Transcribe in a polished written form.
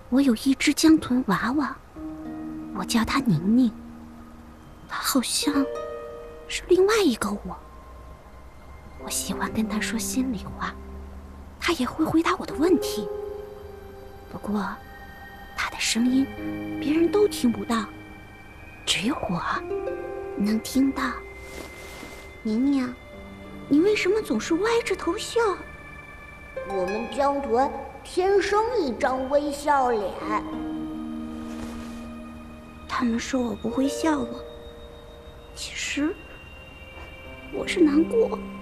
我有一只江豚娃娃，我叫它宁宁，它好像是另外一个我。我喜欢跟它说心里话，它也会回答我的问题。不过，它的声音别人都听不到，只有我能听到。宁宁，你为什么总是歪着头笑？ 我们江豚天生一张微笑脸。 他们说我不会笑了，其实我是难过。